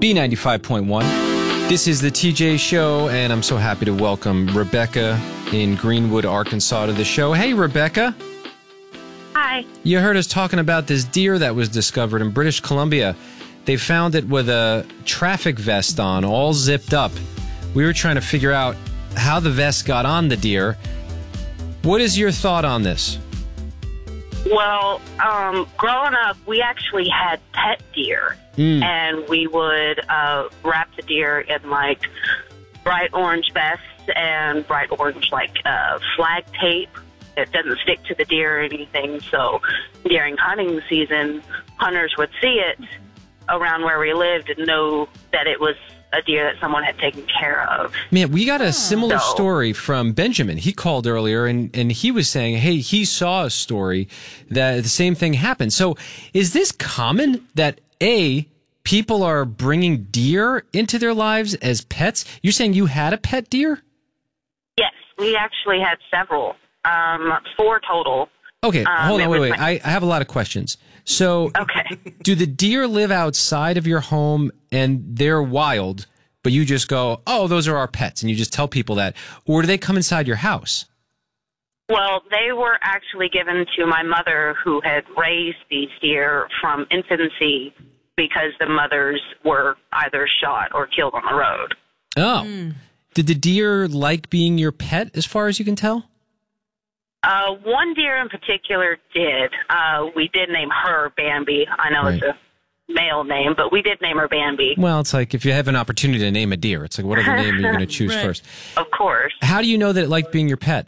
B95.1. This is the TJ Show, and I'm so happy to welcome Rebecca in Greenwood, Arkansas to the show. Hey, Rebecca. Hi. You heard us talking about this deer that was discovered in British Columbia. They found it with a traffic vest on, all zipped up. We were trying to figure out how the vest got on the deer. What is your thought on this? Well, growing up, we actually had pet deer, and we would wrap the deer in, like, bright orange vests and bright orange, like, flag tape. It doesn't stick to the deer or anything, so during hunting season, hunters would see it around where we lived and know that it was a deer that someone had taken care of. Man, we got a similar story from Benjamin. He called earlier, and he was saying, hey, he saw a story that the same thing happened. So is this common that, A, people are bringing deer into their lives as pets? You're saying you had a pet deer? Yes, we actually had several, 4 total. Okay, hold on, wait. I have a lot of questions. So, do the deer live outside of your home and they're wild, but you just go, oh, those are our pets, and you just tell people that? Or do they come inside your house? Well, they were actually given to my mother, who had raised these deer from infancy because the mothers were either shot or killed on the road. Oh. Did the deer like being your pet, as far as you can tell? One deer in particular did. We did name her Bambi. I know it's a male name, but we did name her Bambi. Well, it's like if you have an opportunity to name a deer, it's like whatever name you're going to choose first. Of course. How do you know that it liked being your pet?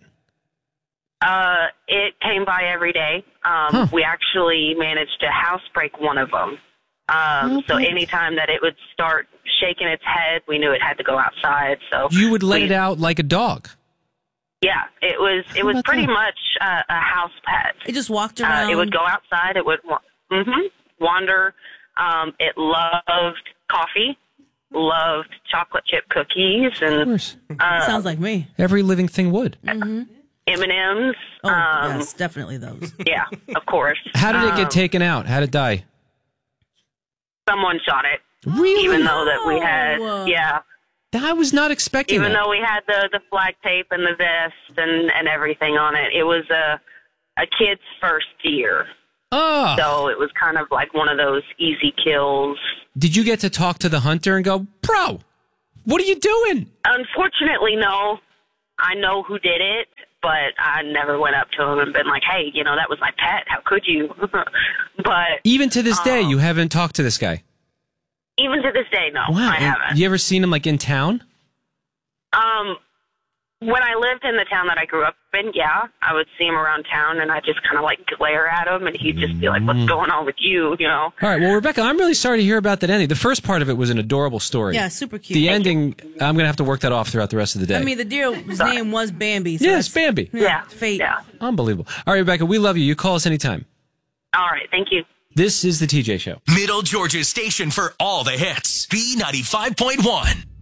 It came by every day. We actually managed to housebreak one of them. So anytime that it would start shaking its head, we knew it had to go outside. So you would let it out like a dog? Yeah, it was pretty much a house pet. It just walked around. It would go outside. It would wander. It loved coffee, loved chocolate chip cookies, and sounds like me. Every living thing would. M&Ms. Oh, yes, definitely those. Yeah, of course. How did it get taken out? How did it die? Someone shot it. Really? Even though that we had, I was not expecting Even that. though we had the flag tape and the vest and everything on it, it was a kid's first deer. Oh. So it was kind of like one of those easy kills. Did you get to talk to the hunter and go, bro, what are you doing? Unfortunately, no. I know who did it, but I never went up to him and been like, hey, that was my pet. How could you? But even to this day, you haven't talked to this guy? Even to this day, no, wow. I haven't. You ever seen him, like, in town? When I lived in the town that I grew up in, I would see him around town, and I just kind of, like, glare at him, and he'd just be like, what's going on with you, All right, well, Rebecca, I'm really sorry to hear about that ending. The first part of it was an adorable story. Yeah, super cute. The ending, I'm going to have to work that off throughout the rest of the day. I mean, the deer's name was Bambi. So yes, Bambi. Yeah. Fate. Yeah. Unbelievable. All right, Rebecca, we love you. You call us anytime. All right, thank you. This is the TJ Show. Middle Georgia's station for all the hits. B95.1.